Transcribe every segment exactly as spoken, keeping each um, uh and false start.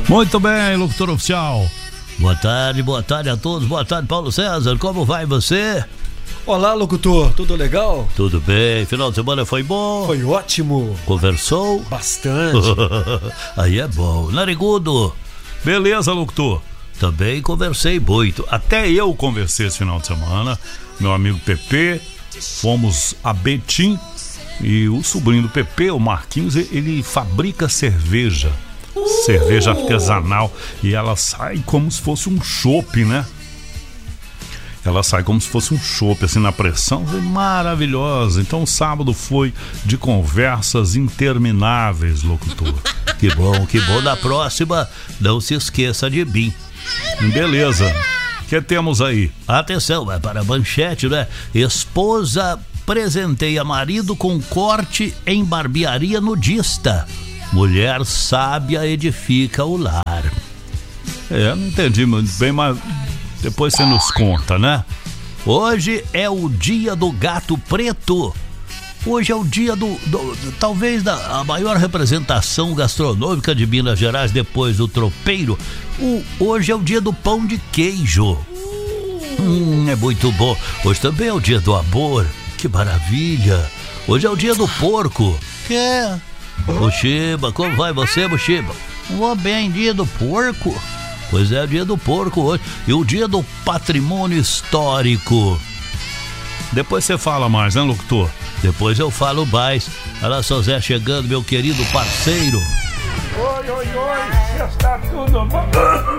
Muito bem, locutor oficial. Boa tarde, boa tarde a todos. Boa tarde, Paulo César. Como vai você? Olá, locutor. Tudo legal? Tudo bem. Final de semana foi bom? Foi ótimo. Conversou? Bastante. Aí é bom. Narigudo? Beleza, locutor. Também conversei muito. Até eu conversei esse final de semana. Meu amigo Pepe. Fomos a Betim. E o sobrinho do Pepe, o Marquinhos, ele fabrica cerveja. Cerveja artesanal. E ela sai como se fosse um chopp, né? Ela sai como se fosse um chopp, assim, na pressão. Maravilhosa. Então o sábado foi de conversas intermináveis, locutor. Que bom, que bom. Na próxima, não se esqueça de mim. Beleza. O que temos aí? Atenção, vai para a manchete, né? Esposa presenteia marido com corte em barbearia nudista. Mulher sábia edifica o lar. É, não entendi muito bem, mas depois você nos conta, né? Hoje é o dia do gato preto. Hoje é o dia do, do, do talvez da a maior representação gastronômica de Minas Gerais depois do tropeiro. O, hoje é o dia do pão de queijo. Hum, é muito bom. Hoje também é o dia do amor. Que maravilha. Hoje é o dia do porco. Que é? Mochiba, como vai você, Mochiba? Vou bem, dia do porco. Pois é, o dia do porco hoje. E o dia do patrimônio histórico. Depois você fala mais, né, locutor? Depois eu falo mais. Olha só, Zé chegando, meu querido parceiro. Oi, oi, oi, está tudo bom?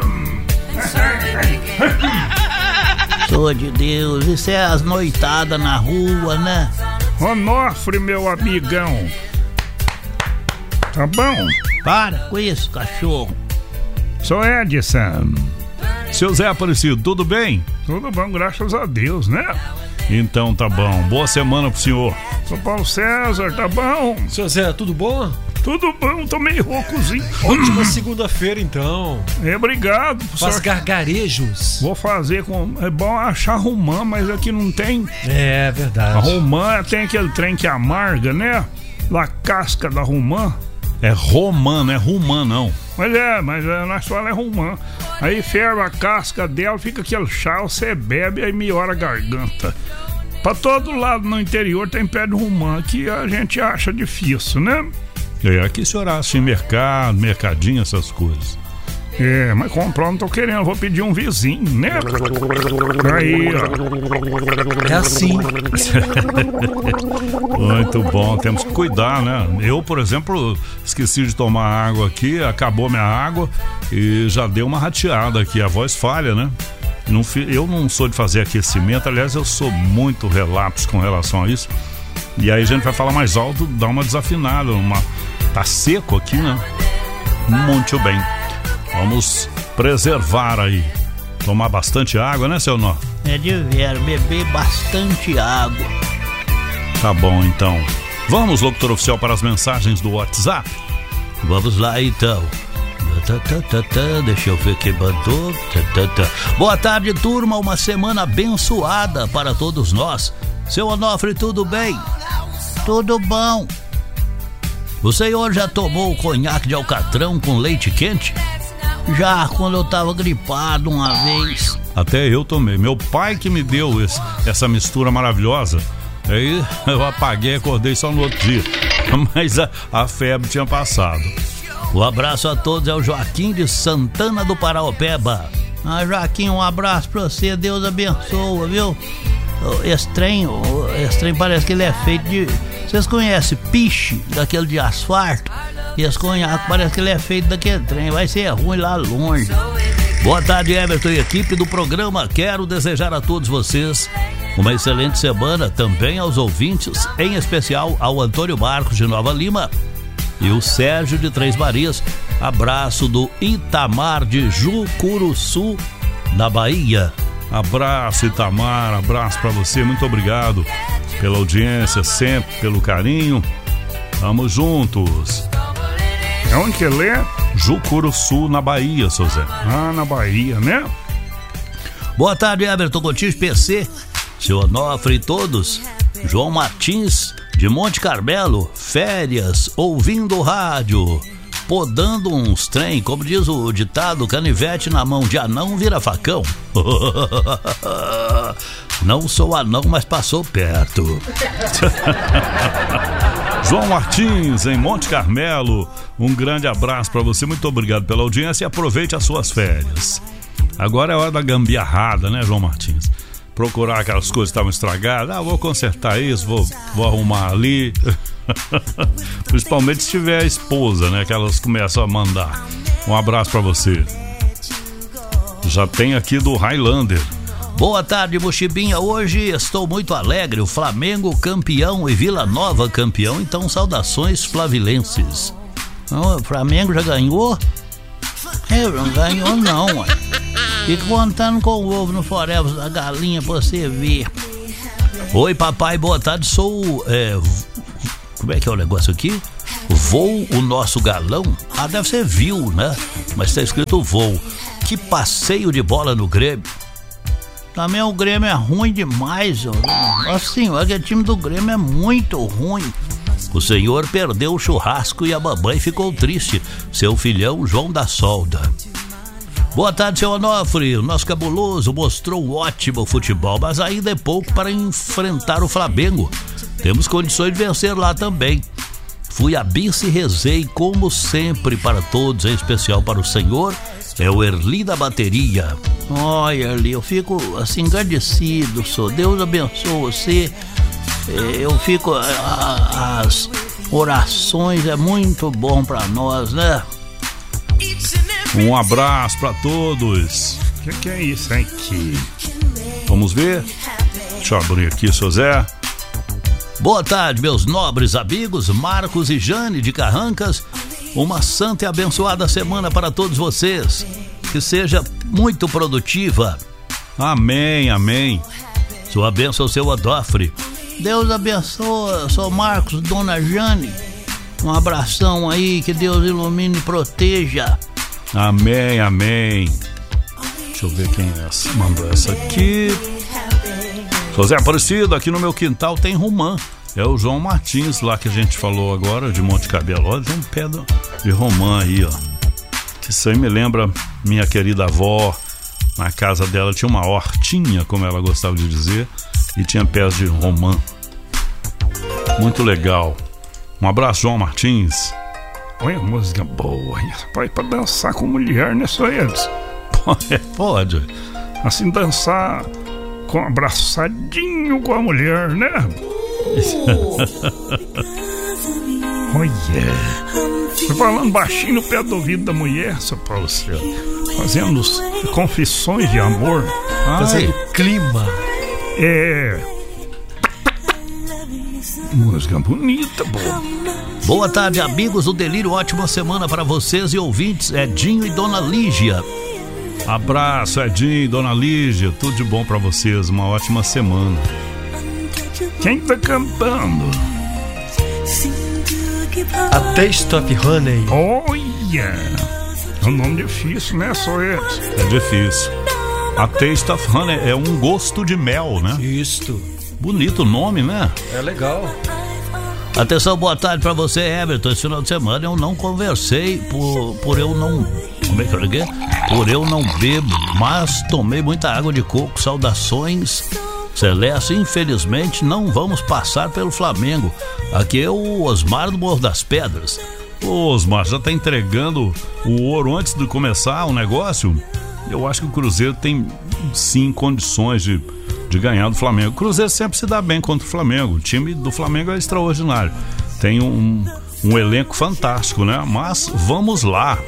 Sou de Deus, isso é as noitadas na rua, né? Onofre, meu amigão. Tá bom? Para com isso, cachorro. Sou Edson. Seu Zé Aparecido, tudo bem? Tudo bom, graças a Deus, né? Então tá bom, boa semana pro senhor. Sou Paulo César, tá bom? Seu Zé, tudo bom? Tudo bom, tô meio roucozinho. Ótima segunda-feira, então. É, obrigado. Faz só... gargarejos. Vou fazer com... É bom achar romã, mas aqui não tem. É, verdade. A romã tem aquele trem que amarga, né? La casca da romã. É romã, não é rumã, não. Mas é, mas é, nós falamos é romã. Aí ferva a casca dela, fica aquele chá, você bebe, aí melhora a garganta. Pra todo lado no interior tem pé de romã, que a gente acha difícil, né? É, aqui o senhor acha em mercado, mercadinho, essas coisas. É, mas comprar não tô querendo, vou pedir um vizinho, né? Aí, ó. É assim. Muito bom, temos que cuidar, né? Eu, por exemplo, esqueci de tomar água aqui, acabou minha água e já deu uma rateada aqui, a voz falha, né? Não, eu não sou de fazer aquecimento, aliás, eu sou muito relapso com relação a isso. E aí a gente vai falar mais alto, dá uma desafinada, uma... tá seco aqui, né? Muito bem. Vamos preservar aí. Tomar bastante água, né, seu Nó? É de ver, beber bastante água. Tá bom, então. Vamos, locutor oficial, para as mensagens do WhatsApp? Vamos lá, então. Deixa eu ver quem mandou. Boa tarde, turma. Uma semana abençoada para todos nós. Seu Onofre, tudo bem? Tudo bom. O senhor já tomou o conhaque de alcatrão com leite quente? Já, quando eu tava gripado uma vez. Até eu tomei. Meu pai que me deu esse, essa mistura maravilhosa. Aí eu apaguei e acordei só no outro dia. Mas a, a febre tinha passado. Um abraço a todos, é o Joaquim de Santana do Paraopeba. Ah, Joaquim, um abraço pra você, Deus abençoa, viu? Esse trem, esse trem parece que ele é feito de... Vocês conhecem piche, daquele de asfalto? E esse conhaque parece que ele é feito daquele trem, vai ser ruim lá longe. Boa tarde, Everton e equipe do programa. Quero desejar a todos vocês uma excelente semana, também aos ouvintes, em especial ao Antônio Marcos de Nova Lima e o Sérgio de Três Marias. Abraço do Itamar de Jucuruçu, na Bahia. Abraço, Itamar, abraço pra você, muito obrigado pela audiência, sempre pelo carinho. Tamo juntos. É onde que ele é? Jucuruçu, na Bahia, seu Zé. Ah, na Bahia, né? Boa tarde, Everton Coutinho, P C, seu Onofre e todos. João Martins, de Monte Carmelo, férias, ouvindo o rádio. podando uns trem, como diz o ditado, canivete na mão de anão vira facão. Não sou anão, mas passou perto. João Martins, em Monte Carmelo, um grande abraço para você, muito obrigado pela audiência e aproveite as suas férias. Agora é hora da gambiarrada, né, João Martins? Procurar aquelas coisas que estavam estragadas. Ah, vou consertar isso, vou, vou arrumar ali. Principalmente se tiver a esposa, né, que elas começam a mandar. Um abraço para você. Já tem aqui do Highlander. Boa tarde, Mochibinha. Hoje estou muito alegre. O Flamengo campeão e Vila Nova campeão. Então, saudações flavilenses. O Flamengo já ganhou? Eu não ganhou, não, ué. Fica contando com o ovo no forever da galinha pra você ver. Oi, papai, boa tarde. Sou. É, como é que é o negócio aqui? Vou o nosso galão? Ah, deve ser viu, né? Mas tá escrito vou. Que passeio de bola no Grêmio. Também o Grêmio é ruim demais, ó. Assim, o time do Grêmio é muito ruim. O senhor perdeu o churrasco e a mamãe ficou triste. Seu filhão João da Solda. Boa tarde, seu Onofre. O nosso cabuloso mostrou ótimo futebol, mas ainda é pouco para enfrentar o Flamengo. Temos condições de vencer lá também. Fui a Bice e rezei, como sempre, para todos, em especial para o senhor. É o Erli da bateria. Olha, Erli, eu fico assim agradecido, sou. Deus abençoe você. Eu fico. A, a, as orações é muito bom para nós, né? Um abraço para todos. O que, que é isso aqui? Vamos ver? Deixa eu abrir aqui, seu Zé. Boa tarde, meus nobres amigos Marcos e Jane de Carrancas. Uma santa e abençoada semana para todos vocês. Que seja muito produtiva. Amém, amém. Sua bênção, seu Adofre. Deus abençoe, sou Marcos, dona Jane. Um abração aí, que Deus ilumine e proteja. Amém, amém. Deixa eu ver quem é essa. Mandou essa aqui. José Aparecido, aqui no meu quintal tem romã. É o João Martins, lá que a gente falou agora, de Monte Cabelo. Olha, tem um pé de romã aí, ó. Isso aí me lembra minha querida avó. Na casa dela tinha uma hortinha, como ela gostava de dizer, e tinha pés de romã. Muito legal. Um abraço, João Martins. Olha, música boa. Pai, pra dançar com mulher, né, só eles? Pode, pode. Assim, dançar com abraçadinho com a mulher, né? Olha. Falando baixinho no pé do ouvido da mulher, seu Paulo Céu. Fazendo confissões de amor. Fazendo clima. É. Música bonita, boa. Boa tarde, amigos do Delírio. Ótima semana para vocês e ouvintes. Edinho e Dona Lígia. Abraço, Edinho e Dona Lígia. Tudo de bom para vocês. Uma ótima semana. Quem tá cantando? A Taste of Honey. Olha! É um nome difícil, né, só eles? É difícil. A Taste of Honey é um gosto de mel, né? Isto. Bonito o nome, né? É legal. Atenção, boa tarde pra você, Everton. Esse final de semana eu não conversei por, por eu não... Como é que eu liguei? Por eu não bebo, mas tomei muita água de coco. Saudações, Celeste. Infelizmente não vamos passar pelo Flamengo. Aqui é o Osmar do Morro das Pedras. Ô, Osmar, já tá entregando o ouro antes de começar o negócio? Eu acho que o Cruzeiro tem sim condições de... de ganhar do Flamengo. O Cruzeiro sempre se dá bem contra o Flamengo. O time do Flamengo é extraordinário. Tem um, um elenco fantástico, né? Mas vamos lá.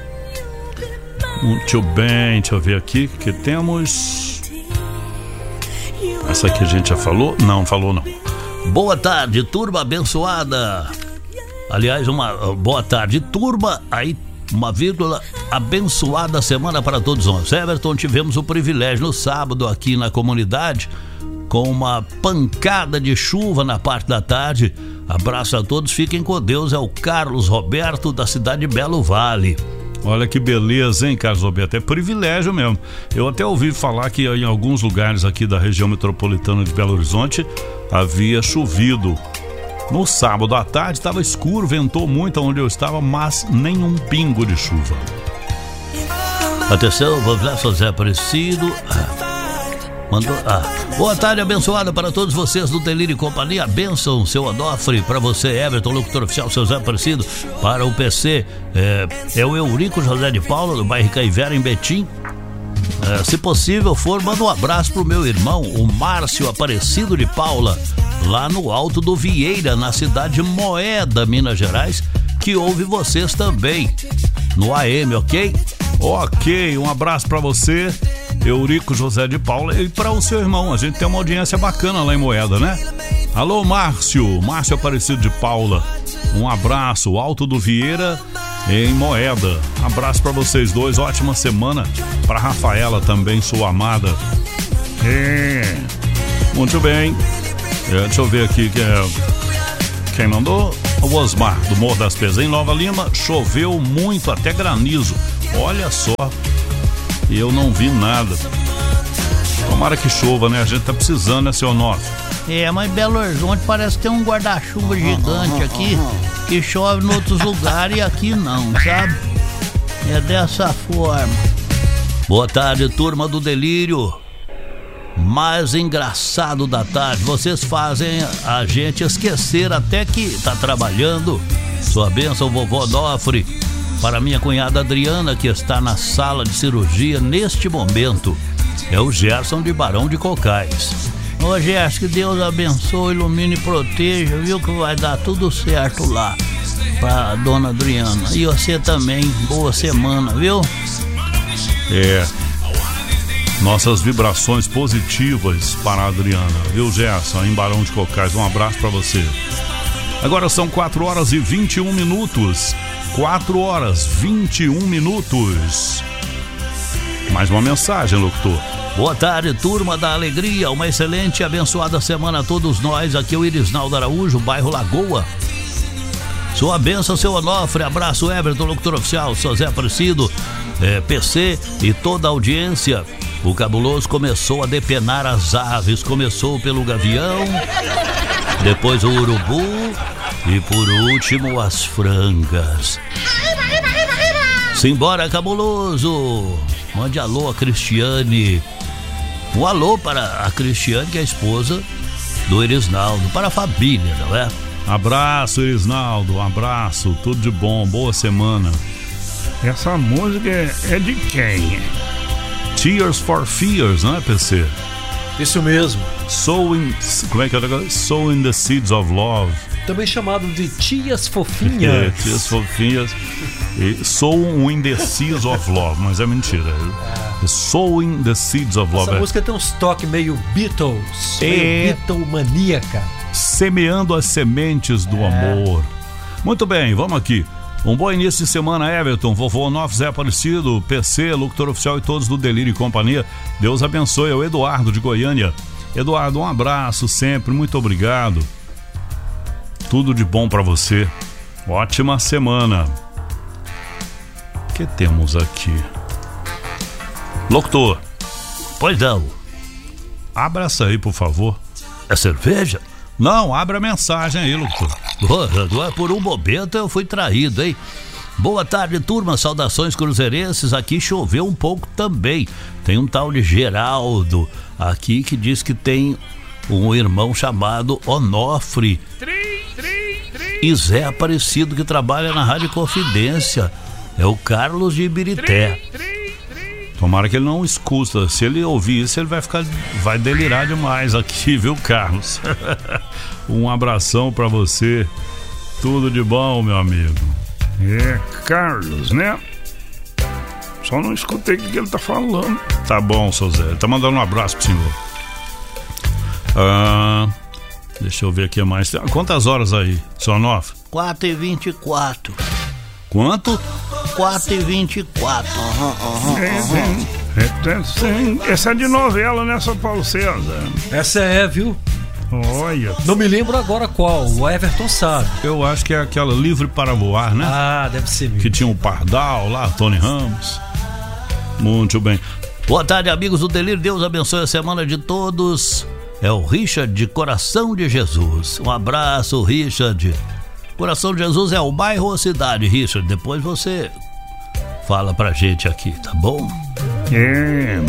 Muito bem, deixa eu ver aqui que temos. Essa aqui a gente já falou? Não, falou não. Boa tarde, turma abençoada. Aliás, uma boa tarde, turma. Aí, uma vírgula, abençoada semana para todos nós. Everton, tivemos o privilégio no sábado aqui na comunidade, com uma pancada de chuva na parte da tarde. Abraço a todos, fiquem com Deus. É o Carlos Roberto, da cidade de Belo Vale. Olha que beleza, hein, Carlos Roberto? É privilégio mesmo. Eu até ouvi falar que em alguns lugares aqui da região metropolitana de Belo Horizonte havia chovido No sábado à tarde estava escuro, ventou muito onde eu estava, mas nenhum pingo de chuva. Atenção, vamos lá, José Aparecido. Mandou. Ah. Boa tarde, abençoada para todos vocês do Delírio e Companhia. Bênção, seu Onofre, para você, Everton, locutor oficial, seu Zé Aparecido. Para o P C, é, é o Eurico José de Paula, do bairro Caivera, em Betim. É, se possível for, manda um abraço pro meu irmão, o Márcio Aparecido de Paula, lá no Alto do Vieira, na cidade de Moeda, Minas Gerais, que ouve vocês também no A M, ok? Ok, um abraço pra você, Eurico José de Paula, e para o seu irmão. A gente tem uma audiência bacana lá em Moeda, né? Alô, Márcio, Márcio Aparecido de Paula, um abraço, Alto do Vieira, em Moeda. Abraço pra vocês dois, ótima semana. Pra Rafaela também, sua amada. É, muito bem. É, deixa eu ver aqui que é, quem mandou? O Osmar, do Morro das Pesas. Em Nova Lima, choveu muito, até granizo. Olha só, e eu não vi nada. Tomara que chova, né? A gente tá precisando, né, seu Onofre? É, mas Belo Horizonte parece que tem um guarda-chuva gigante aqui, que chove em outros lugares e aqui não, sabe? É dessa forma. Boa tarde, turma do Delírio. Mais engraçado da tarde. Vocês fazem a gente esquecer até que tá trabalhando. Sua bênção, vovó Onofre. Para minha cunhada Adriana, que está na sala de cirurgia neste momento. É o Gerson de Barão de Cocais. Ô Gerson, que Deus abençoe, ilumine e proteja, viu, que vai dar tudo certo lá pra dona Adriana. E você também, boa semana, viu? É, nossas vibrações positivas para a Adriana, viu, Gerson, em Barão de Cocais. Um abraço para você. Agora são quatro horas e vinte e um minutos. quatro horas e vinte e um minutos. Mais uma mensagem, locutor. Boa tarde, turma da alegria. Uma excelente e abençoada semana a todos nós. Aqui é o Irisnaldo Araújo, bairro Lagoa. Sua bênção, seu Onofre. Abraço, Everton, locutor oficial, seu Zé Aparecido, é, P C e toda a audiência. O cabuloso começou a depenar as aves. Começou pelo gavião, depois o urubu e por último as frangas. Simbora, cabuloso. Mande alô a Cristiane. Um alô para a Cristiane, que é a esposa do Irisnaldo, para a família, não é? Abraço, Irisnaldo, um abraço, tudo de bom, boa semana. Essa música é, é de quem? Tears for Fears, não é, P C? Isso mesmo. Sowing, como é que é? Sowing the Seeds of Love. Também chamado de Tias Fofinhas. É, Tias Fofinhas. E Sowing the Seeds of Love, mas é mentira. É Sowing the Seeds of Love. Essa é. música tem uns toques meio Beatles, é. meio Beatlemaníaca. Semeando as sementes do é. amor. Muito bem, vamos aqui. Um bom início de semana, Everton, vovô Onofre, Zé Aparecido, P C, locutor oficial e todos do Delírio e Companhia. Deus abençoe. É o Eduardo de Goiânia. Eduardo, um abraço sempre, muito obrigado. Tudo de bom pra você. Ótima semana. O que temos aqui? Locutor. Pois não. Abra essa aí, por favor. É cerveja? Não, abra a mensagem aí, locutor. Oh, por um momento eu fui traído, hein? Boa tarde, turma, saudações cruzeirenses. Aqui choveu um pouco também. Tem um tal de Geraldo aqui que diz que tem um irmão chamado Onofre e Zé Aparecido, que trabalha na Rádio Confidência. É o Carlos de Ibirité. Tomara que ele não escuta. Se ele ouvir isso, ele vai ficar, vai delirar demais aqui, viu, Carlos? Um abração pra você. Tudo de bom, meu amigo. É, Carlos, né? Só não escutei o que ele tá falando. Tá bom, seu Zé. Ele tá mandando um abraço pro senhor. Ah, deixa eu ver aqui mais. Quantas horas aí, seu Onofre? quatro e vinte e quatro. Quanto? quatro e vinte e quatro. Aham, aham, aham. Essa é de novela, né, São Paulo César? Essa é, viu? Olha. Não me lembro agora qual, o Everton sabe. Eu acho que é aquela Livre para Voar, né? Ah, deve ser mesmo. Que tinha o Pardal lá, Tony Ramos. Muito bem. Boa tarde, amigos do Delírio. Deus abençoe a semana de todos. É o Richard de Coração de Jesus. Um abraço, Richard. Coração de Jesus é o bairro ou cidade, Richard? Depois você fala pra gente aqui, tá bom? É.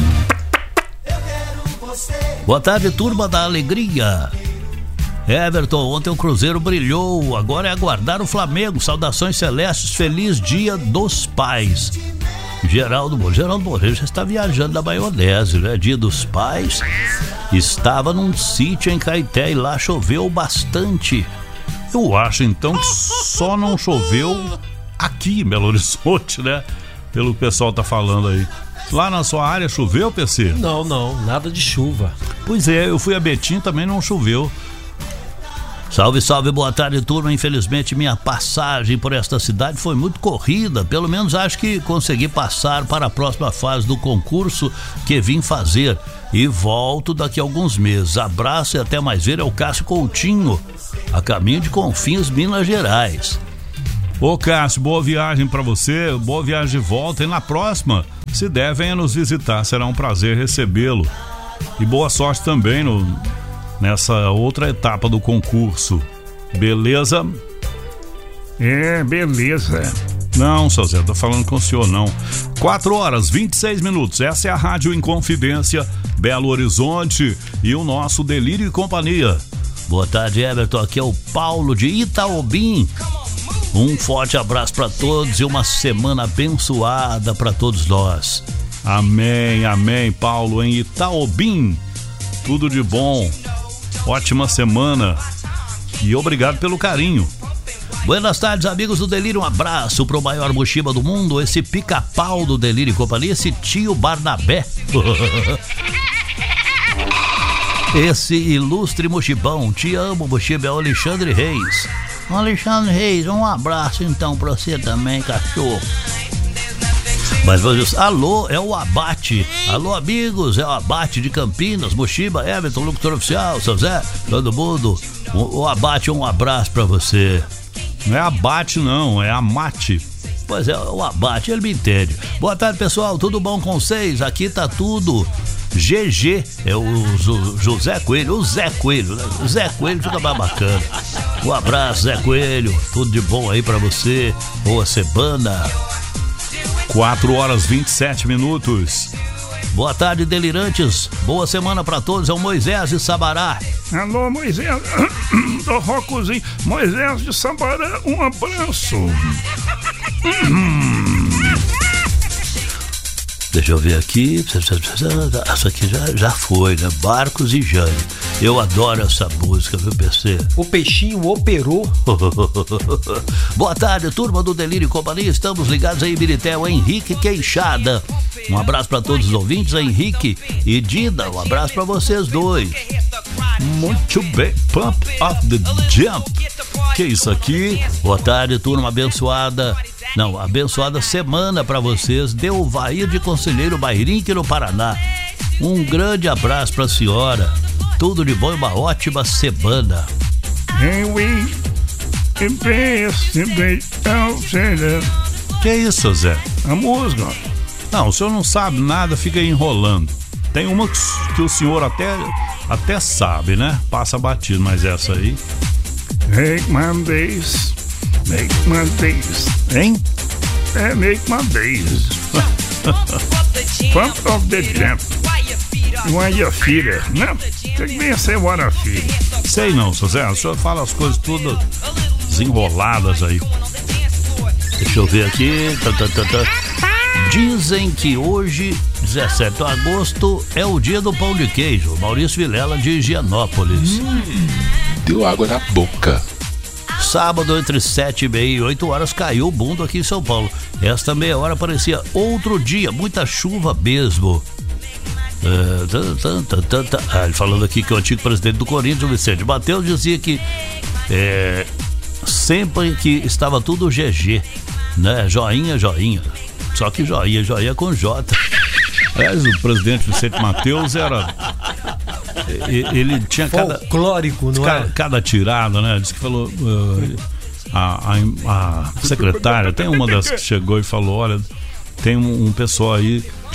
Boa tarde, turma da alegria. Everton, ontem o Cruzeiro brilhou, agora é aguardar o Flamengo. Saudações celestes, feliz dia dos pais. Geraldo Moreira, Geraldo Moreira já está viajando da maionese, né? Dia dos pais. Estava num sítio em Caeté e lá choveu bastante. Eu acho então que só não choveu aqui em Belo Horizonte, né? Pelo que o pessoal tá falando aí. Lá na sua área choveu, P C? Não, não, nada de chuva. Pois é, eu fui a Betim, também não choveu. Salve, salve, boa tarde, turma. Infelizmente minha passagem por esta cidade foi muito corrida. Pelo menos acho que consegui passar para a próxima fase do concurso que vim fazer. E volto daqui a alguns meses. Abraço e até mais ver. É o Cássio Coutinho, a caminho de Confins, Minas Gerais. Ô Cássio, boa viagem pra você, boa viagem de volta. E na próxima, se der, venha nos visitar. Será um prazer recebê-lo. E boa sorte também no... nessa outra etapa do concurso. Beleza? É, beleza. Não, seu Zé, tô falando com o senhor não. quatro horas, vinte e seis minutos. Essa é a Rádio Inconfidência, Belo Horizonte e o nosso Delírio e Companhia. Boa tarde, Everton. Aqui é o Paulo de Itaobim. Um forte abraço para todos e uma semana abençoada para todos nós. Amém, amém, Paulo, em Itaobim. Tudo de bom. Ótima semana e obrigado pelo carinho. Buenas tardes, amigos do Delírio. Um abraço pro maior mochiba do mundo, esse pica-pau do Delírio e Companhia, esse tio Barnabé. Esse ilustre mochibão, te amo, mochiba, é o Alexandre Reis. Alexandre Reis, um abraço então pra você também, cachorro. Mas vamos, alô, é o Abate. Alô, amigos, é o Abate de Campinas, Mochiba, Everton, locutor oficial, seu Zé, todo mundo. O, o Abate, um abraço pra você. Não é Abate não, é Amate. Pois é, o Abate, ele me entende. Boa tarde, pessoal, tudo bom com vocês? Aqui tá tudo G G, é o José Coelho, o Zé Coelho, né? O Zé Coelho fica mais bacana. Um abraço, Zé Coelho, tudo de bom aí pra você. Boa semana. quatro horas, vinte e sete minutos. Boa tarde, delirantes. Boa semana pra todos. É o Moisés de Sabará. Alô, Moisés. Do Rocozinho. Moisés de Sabará, um abraço. Deixa eu ver aqui. Essa aqui já, já foi, né? Barcos e Jane. Eu adoro essa música, viu, P C? O peixinho operou. Boa tarde, turma do Delírio e Companhia. Estamos ligados aí, Ibirité, o Henrique Queixada. Um abraço para todos os ouvintes, Henrique e Dida. Um abraço para vocês dois. Muito bem, Pump of the Jump. Que isso aqui? Boa tarde, turma abençoada. Não, abençoada semana para vocês. Deu Vair de Conselheiro Bairrinque no Paraná. Um grande abraço pra senhora. Tudo de bom e uma ótima semana. Que isso, Zé? A música. Não, o senhor não sabe nada, fica enrolando. Tem uma que o senhor até, até sabe, né? Passa batido, mas essa aí... Make my days, make my days. Hein? É, make my days. Pump of the Jump. Why your filha, né? Tem que vencer o Why filha. Sei não, seu Zé, o senhor fala as coisas todas desenroladas aí. Deixa eu ver aqui. Tá, tá, tá, tá. Dizem que hoje, dezessete de agosto, é o dia do pão de queijo. Maurício Vilela de Higienópolis. Hum, deu água na boca. Sábado, entre sete e meia e oito horas, caiu o mundo aqui em São Paulo. Esta meia hora parecia outro dia, muita chuva mesmo. É, tá, tá, tá, tá. Ah, ele falando aqui que o antigo presidente do Corinthians, o Vicente Mateus, dizia que é, sempre que estava tudo G G, né? Joinha, joinha. Só que joinha, joinha com J. Aliás, o presidente Vicente Mateus era... Ele tinha cada... Folclórico, não cada, é? cada tirada, né? Diz que falou... Uh, a, a, a secretária, tem uma das que chegou e falou, olha, tem um, um pessoal aí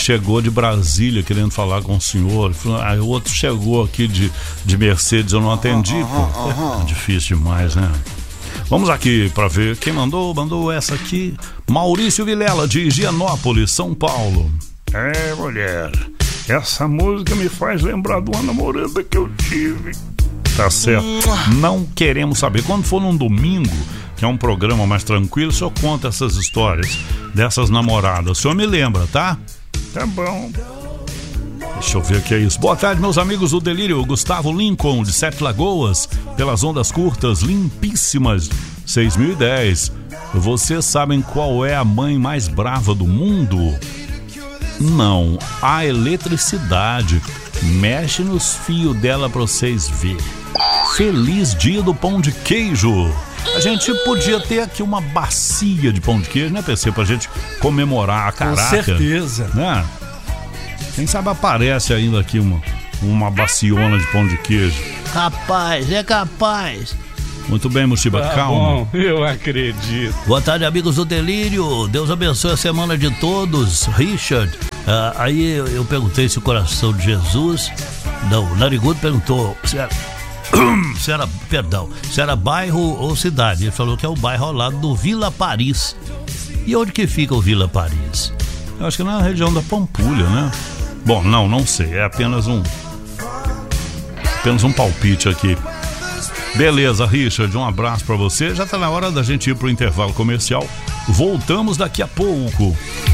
chegou de Brasília querendo falar com o senhor. Aí o outro chegou aqui de, de Mercedes, eu não atendi. Pô. É difícil demais, né? Vamos aqui para ver quem mandou. Mandou essa aqui. Maurício Vilela, de Higienópolis, São Paulo. É, mulher, essa música me faz lembrar de uma namorada que eu tive. Tá certo. Não queremos saber. Quando for num domingo, que é um programa mais tranquilo, o senhor conta essas histórias dessas namoradas. O senhor me lembra, tá? Tá bom. Deixa eu ver o que é isso. Boa tarde, meus amigos do Delírio. Gustavo Lincoln, de Sete Lagoas, pelas ondas curtas, limpíssimas, seis mil e dez. Vocês sabem qual é a mãe mais brava do mundo? Não, a eletricidade. Mexe nos fios dela pra vocês verem. Feliz dia do pão de queijo. A gente podia ter aqui uma bacia de pão de queijo, né, P C? Pra gente comemorar a caraca. Com certeza. Né? Quem sabe aparece ainda aqui uma, uma baciona de pão de queijo. Capaz, é capaz. Muito bem, Mushiba, Tá calma. bom, eu acredito. Boa tarde, amigos do Delírio. Deus abençoe a semana de todos. Richard, ah, aí eu, eu perguntei se o coração de Jesus. Não, o Narigudo perguntou se era, se era, perdão, se era bairro ou cidade. Ele falou que é o bairro ao lado do Vila Paris. E onde que fica o Vila Paris? Eu acho que na região da Pampulha, né? Bom, não, não sei. É apenas um. Apenas um palpite aqui. Beleza, Richard, um abraço pra você. Já tá na hora da gente ir pro intervalo comercial. Voltamos daqui a pouco.